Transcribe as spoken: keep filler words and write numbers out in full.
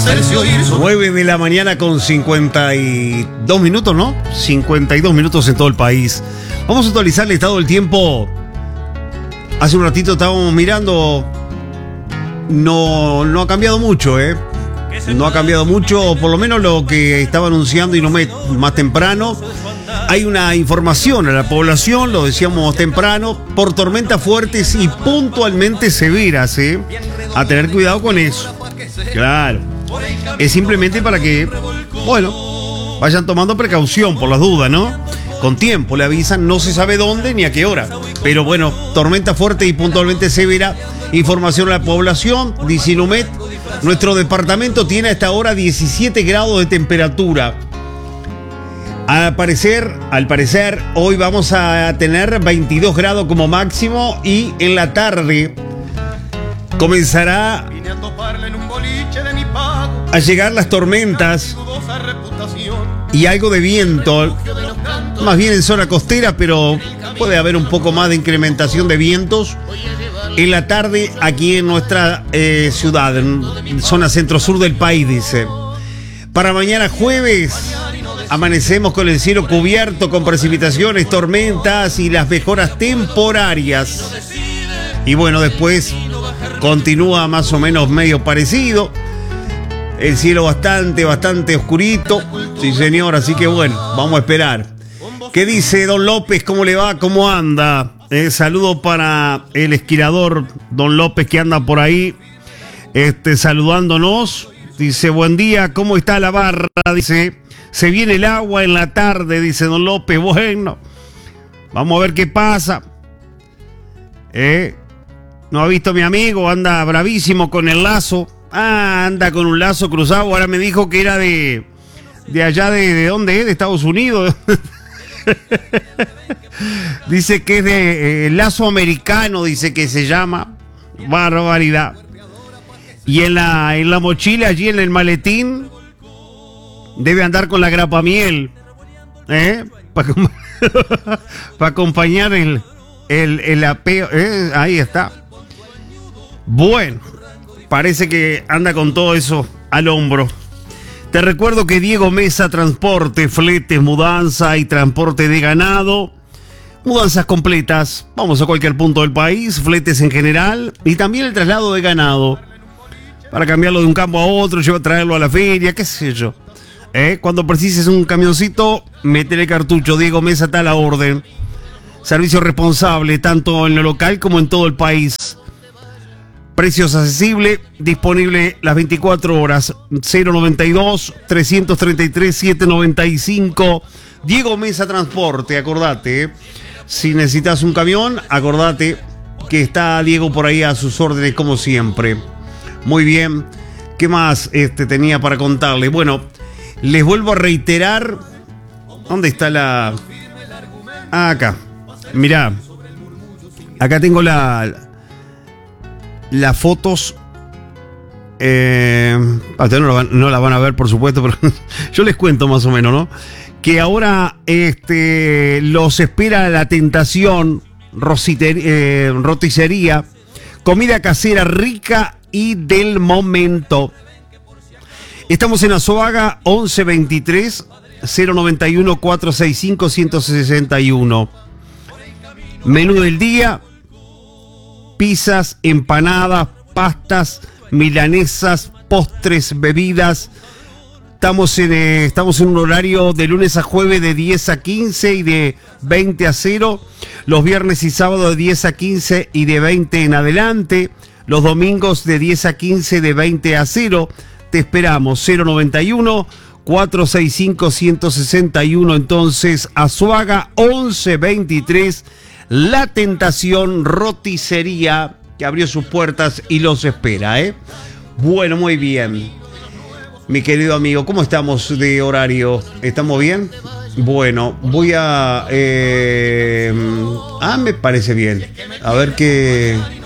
hacerse oír. nueve de la mañana con cincuenta y dos minutos, ¿no? cincuenta y dos minutos en todo el país. Vamos a actualizar el estado del tiempo. Hace un ratito estábamos mirando. No, no ha cambiado mucho, ¿eh? No ha cambiado mucho, por lo menos lo que estaba anunciando Inomet más temprano. Hay una información a la población, lo decíamos temprano, por tormentas fuertes y puntualmente severas, ¿eh? A tener cuidado con eso. Claro. Es simplemente para que, bueno, vayan tomando precaución por las dudas, ¿no? Con tiempo le avisan, no se sabe dónde ni a qué hora. Pero bueno, tormenta fuerte y puntualmente severa. Información a la población, dice Inomet. Nuestro departamento tiene a esta hora diecisiete grados de temperatura. Al parecer, al parecer, hoy vamos a tener veintidós grados como máximo y en la tarde comenzará a llegar las tormentas y algo de viento, más bien en zona costera, pero puede haber un poco más de incrementación de vientos en la tarde aquí en nuestra eh, ciudad, en zona centro-sur del país, dice. Para mañana jueves amanecemos con el cielo cubierto con precipitaciones, tormentas y las mejoras temporarias. Y bueno, después continúa más o menos medio parecido. El cielo bastante, bastante oscurito. Sí, señor, así que bueno, vamos a esperar. ¿Qué dice don López? ¿Cómo le va? ¿Cómo anda? Eh, saludo para el esquilador don López que anda por ahí este, saludándonos. Dice, buen día, ¿cómo está la barra? Dice, se viene el agua en la tarde, dice don López. Bueno, vamos a ver qué pasa. Eh, no ha visto a mi amigo, anda bravísimo con el lazo. Ah, anda con un lazo cruzado. Ahora me dijo que era de, de allá, de, ¿de dónde es? De Estados Unidos. Dice que es de eh, lazo americano, dice que se llama. Barbaridad. Y en la, en la mochila, allí en el maletín, debe andar con la grapa miel, ¿eh? Para pa acompañar el, el, el apeo, ¿eh? Ahí está. Bueno, parece que anda con todo eso al hombro. Te recuerdo que Diego Mesa Transporte, fletes, mudanza y transporte de ganado. Mudanzas completas, vamos a cualquier punto del país, fletes en general y también el traslado de ganado. Para cambiarlo de un campo a otro, llevar, traerlo a la feria, qué sé yo. ¿Eh? Cuando precises un camioncito, métele cartucho. Diego Mesa está a la orden. Servicio responsable, tanto en lo local como en todo el país. Precios accesibles, disponible las veinticuatro horas. Cero noventa y dos, trescientos treinta y tres, setecientos noventa y cinco. Diego Mesa Transporte, acordate. ¿eh? Si necesitas un camión, acordate que está Diego por ahí a sus órdenes como siempre. Muy bien. ¿Qué más este, tenía para contarle? Bueno, les vuelvo a reiterar. ¿Dónde está la...? Ah, acá. Mirá. Acá tengo la... Las fotos. Eh, ustedes no, van, no la van a ver, por supuesto, pero yo les cuento más o menos, ¿no? Que ahora este, los espera la tentación, rositer, eh, roticería, comida casera rica y del momento. Estamos en Azoaga, once veintitrés, cero noventa y uno, cuatrocientos sesenta y cinco, ciento sesenta y uno. Menú del día: pizzas, empanadas, pastas, milanesas, postres, bebidas. Estamos en, eh, estamos en un horario de lunes a jueves de diez a quince y de veinte a cero. Los viernes y sábados de diez a quince y de veinte en adelante. Los domingos de diez a quince, de veinte a cero. Te esperamos. Cero noventa y uno, cuatrocientos sesenta y cinco, ciento sesenta y uno. Entonces, Azuaga once veintitrés. La Tentación Roticería, que abrió sus puertas y los espera, ¿eh? Bueno, muy bien. Mi querido amigo, ¿cómo estamos de horario? ¿Estamos bien? Bueno, voy a... Eh, ah, me parece bien. A ver qué...